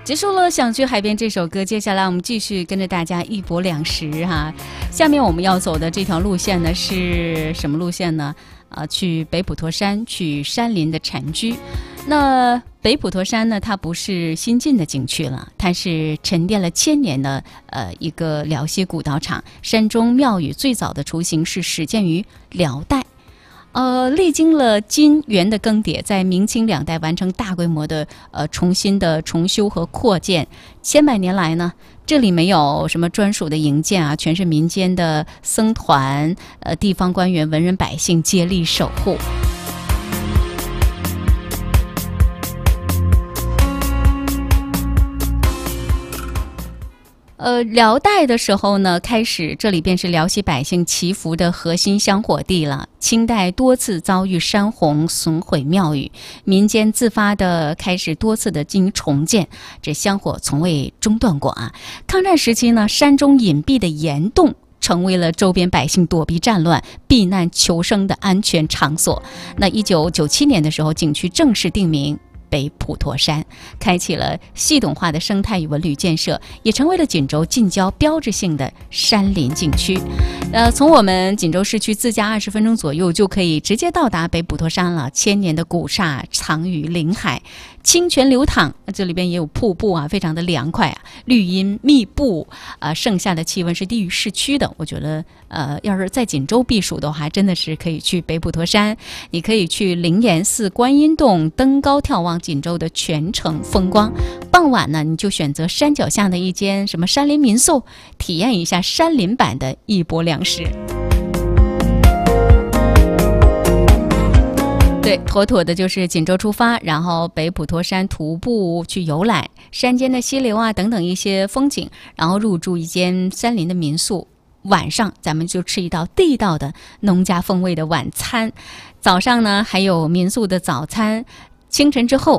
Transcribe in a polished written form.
结束了想去海边这首歌，接下来我们继续跟着大家一泊两食哈。下面我们要走的这条路线呢是什么路线呢？去北普陀山，去山林的禅居。那北普陀山呢，它不是新进的景区了，它是沉淀了1000年的一个辽西古道场。山中庙宇最早的雏形是始建于辽代。历经了金元的更迭，在明清2代完成大规模的重新的重修和扩建。千百年来呢，这里没有什么专属的营建啊，全是民间的僧团、地方官员、文人百姓接力守护。辽代的时候呢，开始这里便是辽西百姓祈福的核心香火地了。清代多次遭遇山洪损毁庙宇，民间自发的开始多次的进行重建，这香火从未中断过啊。抗战时期呢，山中隐蔽的岩洞成为了周边百姓躲避战乱、避难求生的安全场所。那1997年的时候，景区正式定名北普陀山，开启了系统化的生态与文旅建设，也成为了锦州近郊标志性的山林景区。从我们锦州市区自驾20分钟左右就可以直接到达北普陀山了。千年的古刹藏于林海，清泉流淌，这里边也有瀑布啊，非常的凉快啊，绿荫密布啊，盛夏的气温是低于市区的。我觉得要是在锦州避暑的话，真的是可以去北普陀山。你可以去灵岩寺、观音洞登高眺望锦州的全城风光。傍晚呢，你就选择山脚下的一间什么山林民宿，体验一下山林版的一泊两食。对，妥妥的就是锦州出发，然后北普陀山徒步去游览山间的溪流啊等等一些风景，然后入住一间山林的民宿。晚上咱们就吃一道地道的农家风味的晚餐，早上呢还有民宿的早餐。清晨之后